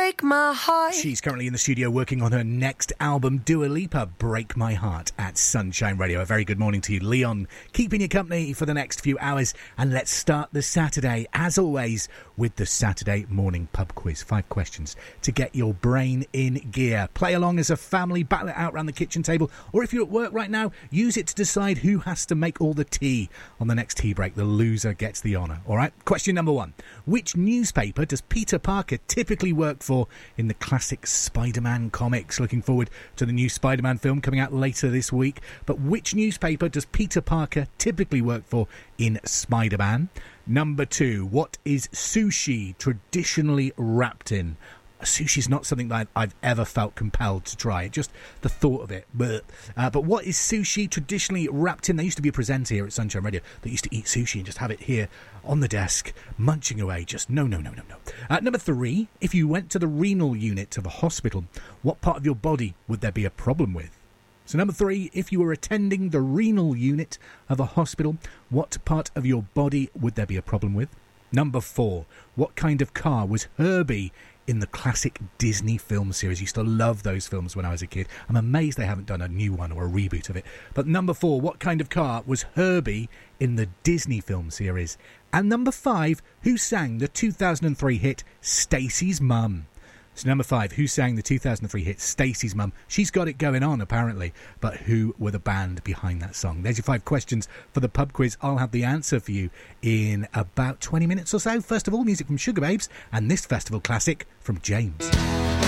break my heart. She's currently in the studio working on her next album, Dua Lipa, Break My Heart, at Sunshine Radio. A very good morning to you, Leon, keeping you company for the next few hours. And let's start the Saturday, as always, with the Saturday morning pub quiz. 5 questions to get your brain in gear. Play along as a family, battle it out around the kitchen table, or if you're at work right now, use it to decide who has to make all the tea on the next tea break. The loser gets the honour. All right, question number 1. Which newspaper does Peter Parker typically work for in the classic Spider-Man comics? Looking forward to the new Spider-Man film coming out later this week. But which newspaper does Peter Parker typically work for in Spider-Man? Number 2, what is sushi traditionally wrapped in? Sushi's not something that I've ever felt compelled to try. Just the thought of it. But what is sushi traditionally wrapped in? There used to be a presenter here at Sunshine Radio that used to eat sushi and just have it here on the desk, munching away. Just no. Number 3, if you went to the renal unit of a hospital, what part of your body would there be a problem with? So number 3, if you were attending the renal unit of a hospital, what part of your body would there be a problem with? Number 4, what kind of car was Herbie in the classic Disney film series? I used to love those films when I was a kid. I'm amazed they haven't done a new one or a reboot of it. But number 4, what kind of car was Herbie in the Disney film series? And number 5, who sang the 2003 hit Stacey's Mum? So number 5, who sang the 2003 hit Stacey's Mum? She's got it going on, apparently. But who were the band behind that song? There's your 5 questions for the pub quiz. I'll have the answer for you in about 20 minutes or so. First of all, music from Sugar Babes and this festival classic from James.